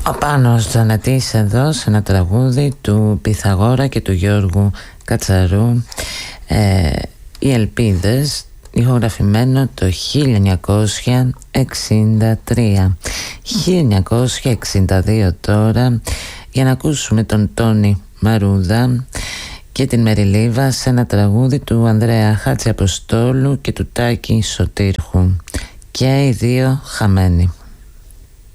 Ο Πάνος Τζανετής εδώ σε ένα τραγούδι του Πυθαγόρα και του Γιώργου Κατσαρού, οι Ελπίδες, ηχογραφημένο το 1963. 1962 τώρα, για να ακούσουμε τον Τόνι Μαρούδα και την Μεριλίβα σε ένα τραγούδι του Ανδρέα Χατζιαποστόλου και του Τάκη Σωτήρχου, και οι δύο χαμένοι.